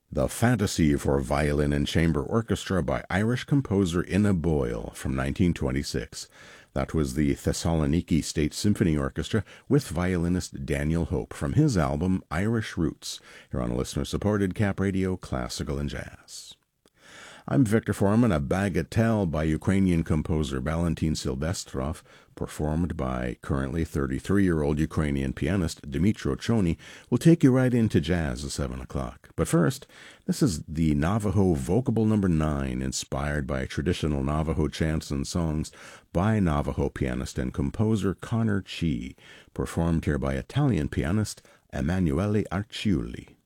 The Fantasy for Violin and Chamber Orchestra by Irish composer Ina Boyle from 1926. That was the Thessaloniki State Symphony Orchestra with violinist Daniel Hope from his album Irish Roots, here on listener-supported Cap Radio Classical and Jazz. I'm Victor Foreman. A Bagatelle by Ukrainian composer Valentin Silvestrov, performed by currently 33-year-old Ukrainian pianist Dmytro Chony, will take you right into jazz at 7 o'clock. But first, this is the Navajo Vocable No. 9, inspired by traditional Navajo chants and songs by Navajo pianist and composer Connor Chee, performed here by Italian pianist Emanuele Arciuli.